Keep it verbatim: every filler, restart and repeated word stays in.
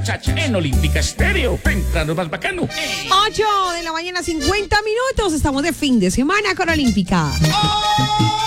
chacha en Olímpica Estéreo. Temprano más bacano. ocho de la mañana, cincuenta minutos. Estamos de fin de semana con Olímpica. ¡Oh!